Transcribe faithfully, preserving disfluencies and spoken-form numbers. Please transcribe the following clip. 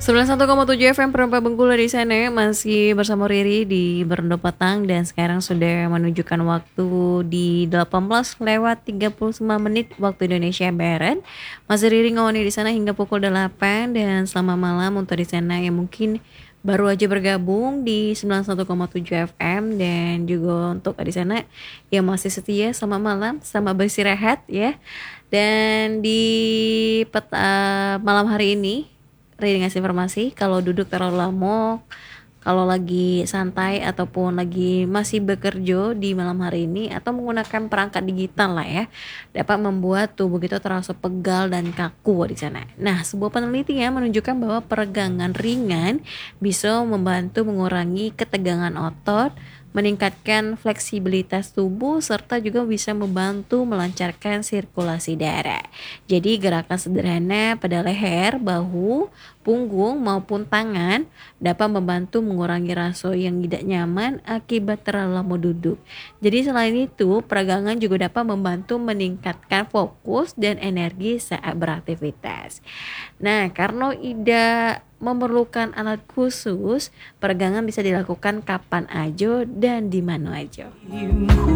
sembilan puluh satu koma tujuh F M Perempat Bengkulu di sana masih bersama Riri di Berendo Petang dan sekarang sudah menunjukkan waktu di delapan belas lewat tiga puluh sembilan menit waktu Indonesia Barat. Masih Riri ngawani di sana hingga pukul delapan dan selamat malam untuk di sana yang mungkin baru aja bergabung di sembilan puluh satu koma tujuh F M dan juga untuk di sana yang masih setia selamat malam, selamat beristirahat ya. Dan di peta, malam hari ini Riri ngasih informasi kalau duduk terlalu lama, kalau lagi santai ataupun lagi masih bekerja di malam hari ini atau menggunakan perangkat digital lah ya, dapat membuat tubuh kita terasa pegal dan kaku di sana. Nah, sebuah penelitian menunjukkan bahwa peregangan ringan bisa membantu mengurangi ketegangan otot, meningkatkan fleksibilitas tubuh serta juga bisa membantu melancarkan sirkulasi darah. Jadi gerakan sederhana pada leher, bahu, punggung maupun tangan dapat membantu mengurangi rasa yang tidak nyaman akibat terlalu lama duduk. Jadi selain itu, peregangan juga dapat membantu meningkatkan fokus dan energi saat beraktivitas. Nah, karena tidak memerlukan alat khusus, peregangan bisa dilakukan kapan aja dan di mana aja.